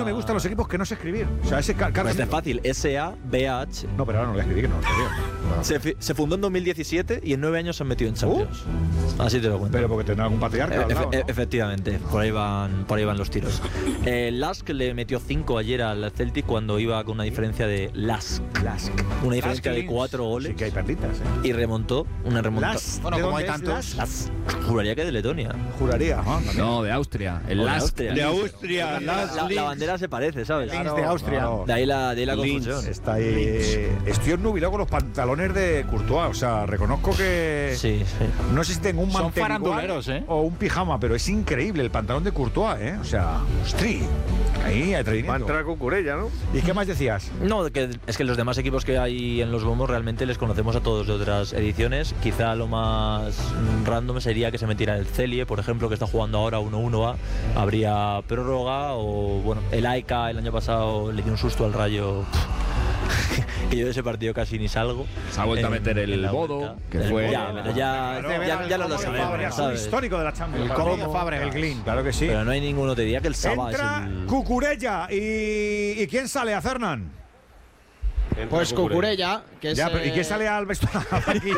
me gustan los equipos que no sé escribir. O sea, ese Pues es fácil, S-A-B-H. No, pero ahora no lo voy a escribir, que no lo escribí. Se fundó en 2017 y en 9 años se han metido en Champions. Así te lo cuento. Pero porque tendrá algún patriarca al lado, ¿no? Efectivamente, por ahí van los tiros. Lask le metió 5 ayer al Celtic cuando iba con una diferencia de una diferencia de 4 goles. Sí que hay perlitas, y remontó una remontada. Bueno, como hay tantos. Juraría que de Letonia. Juraría. No, de Austria. El Lask. De Austria. La bandera se parece, ¿sabes? Linz de Austria. Claro. De ahí la confusión. Está ahí. Estoy obnubilado con los pantalones de Courtois. O sea, reconozco que. Sí. No sé si tengo un mantel faranduleros, o un pijama, pero es increíble el pantalón de Courtois, ¿eh? O sea, ¡ostri! Ahí, atrevimiento. Va a entrar Cucurella, ¿no? ¿Y qué más decías? No, es que los demás equipos que hay en los bombos realmente les conocemos a todos de otras ediciones. Quizá lo más random sería que se metiera el Celje, por ejemplo, que está jugando ahora 1-1. Habría prórroga o, bueno, el AEK el año pasado le dio un susto al Rayo. Que yo de ese partido casi ni salgo. Se ha vuelto a meter el Bodo, que fue. Ya lo sabemos, ¿sabes? Histórico de la Champions. El Glin, claro que sí. Pero no hay ninguno te diría que el Saba entra es el. Cucurella. ¿Y quién sale a Fernán? Pues Cucurella, que es. Ya, ¿y quién sale al vestuario aquí?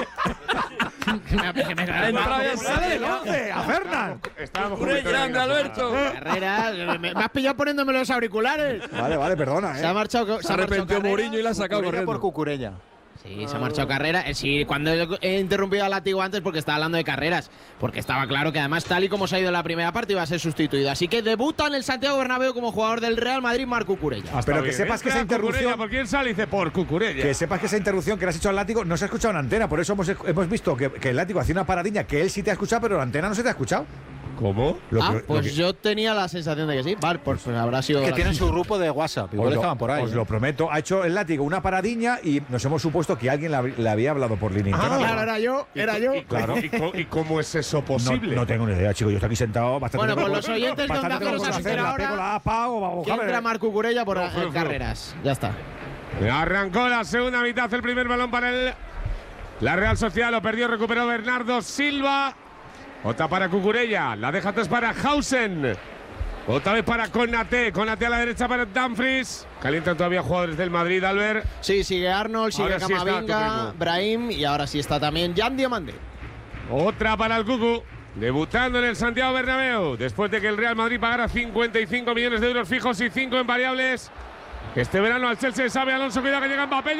Sale el 11, a Fernán. Cucurella, André Alberto. Carrera, me has pillado poniéndome los auriculares. Vale, perdona. Se ha marchado. Se arrepintió Mourinho y la ha sacado corriendo. Por Cucurella. Sí, se ha marchado Carrera. Sí, cuando he interrumpido al látigo antes porque estaba hablando de carreras. Porque estaba claro que además, tal y como se ha ido en la primera parte, iba a ser sustituido. Así que debuta en el Santiago Bernabéu como jugador del Real Madrid, Marc Cucurella. Pero que sepas que esa interrupción. ¿Por quién sale? Dice por Cucurella. Que sepas que esa interrupción que le has hecho al látigo no se ha escuchado en antena. Por eso hemos visto que el látigo hacía una paradiña que él sí te ha escuchado, pero la antena no se te ha escuchado. ¿Cómo? Yo tenía la sensación de que sí. Vale, pues habrá sido. Que tienen su grupo de WhatsApp. Igual estaban por ahí. Os lo prometo. Ha hecho el látigo una paradiña y nos hemos supuesto que alguien le había hablado por línea interna. Claro, era yo. Claro. ¿Y cómo es eso posible? No tengo ni idea, chico. Yo estoy aquí sentado bastante. Bueno, pues los oyentes de Onda Cero se enteran ahora que entra Marc Cucurella por carreras. Ya está. Arrancó la segunda mitad, el primer balón para la Real Sociedad. Lo perdió, recuperó Bernardo Silva. Otra para Cucurella, la deja atrás para Hausen. Otra vez para Konaté a la derecha para Dumfries. Calientan todavía jugadores del Madrid, Albert. Sí, sigue Arnold, sigue Ahora sí Camavinga, Brahim y ahora sí está también Jan Diomande. Otra para el Cucu, debutando en el Santiago Bernabéu, después de que el Real Madrid pagara 55 millones de euros fijos y 5 en variables. Este verano al Chelsea sabe Alonso, cuidado que llega Mbappé,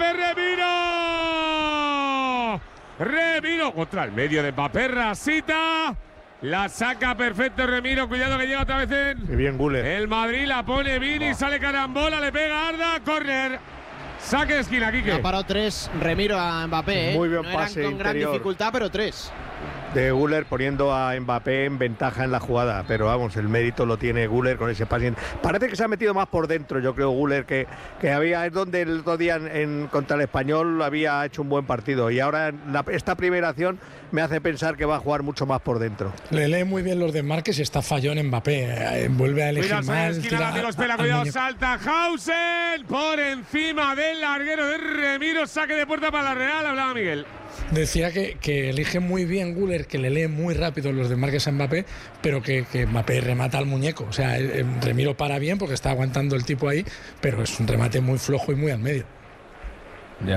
Remiro contra el medio de Mbappé, Rasita. La saca perfecto Remiro, cuidado que llega otra vez Qué bien, Guller. el Madrid, la pone Vini, sale carambola, le pega Arda, córner. Saque de esquina, Quique. Ha parado 3 Remiro a Mbappé. Muy bien no pase eran con gran interior dificultad, pero 3. de Güler poniendo a Mbappé en ventaja en la jugada, pero vamos, el mérito lo tiene Güler con ese pase. Parece que se ha metido más por dentro, yo creo, Güler, que había, es donde el otro día contra el Español había hecho un buen partido, y ahora esta primera acción me hace pensar que va a jugar mucho más por dentro. Le lee muy bien los desmarques y está fallón en Mbappé, vuelve a elegir mal. Cuidado, salta Hausen por encima del larguero de Remiro, saque de puerta para la Real, hablaba Miguel. Decía que elige muy bien Güler, que le lee muy rápido los desmarques a Mbappé, pero que Mbappé remata al muñeco. O sea, Remiro para bien porque está aguantando el tipo ahí, pero es un remate muy flojo y muy al medio. Ya,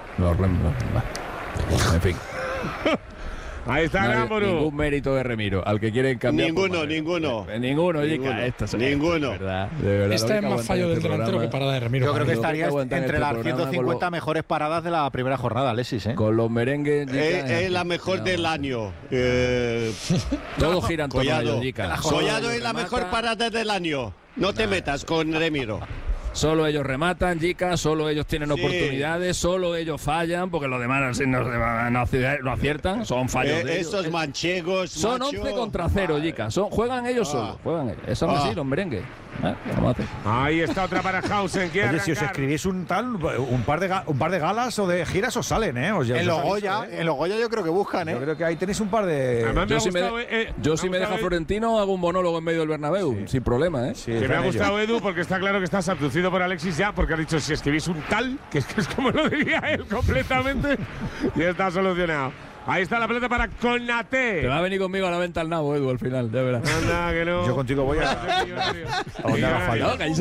en fin. Ahí está Gamburu. Ningún mérito de Remiro. Al que quieren cambiar. Ninguno. Ninguno. Ninguno. De verdad. Esta es más fallo del delantero que parada de Remiro. Yo creo que estaría entre entre las 150 mejores paradas de la primera jornada, Alexis. Con los merengues. Es la mejor del año. Todos giran todo ellos, Jica. Collado es la mejor parada del año. No te metas con Remiro. Solo ellos rematan, Jica, solo ellos tienen oportunidades, solo ellos fallan, porque los demás no aciertan, son fallos de ellos. Estos manchegos, son 11 contra 0, Jica, juegan ellos solos, juegan ellos. Eso no es así, los merengues. Ahí está otra para Hausen. Oye, si os escribís un par de galas o de giras os salen, ¿eh? En los Goya yo creo que buscan, ¿eh? Yo creo que ahí tenéis un par de… Yo si me deja Florentino hago un monólogo en medio del Bernabéu, sin problema, ¿eh? Sí, que me ha gustado Edu porque está claro que estás abducido por Alexis ya, porque ha dicho si escribís un tal, que es como lo diría él completamente, y está solucionado. Ahí está la pelota para Konaté. Te va a venir conmigo a la venta al nabo, Edu, al final, ya verás. Anda, que no. Yo contigo voy a… a donde haga falta.